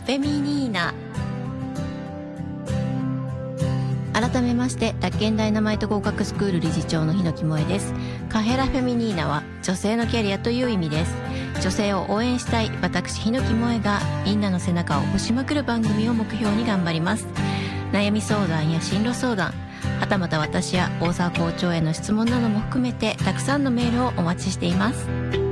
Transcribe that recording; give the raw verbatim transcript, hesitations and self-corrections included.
フェミニーナ。改めまして、宅建ダイナマイト合格スクール理事長の檜萌です。カヘラフェミニーナは女性のキャリアという意味です。女性を応援したい私檜萌がみんなの背中を押しまくる番組を目標に頑張ります。悩み相談や進路相談、はたまた私や大沢校長への質問なども含めてたくさんのメールをお待ちしています。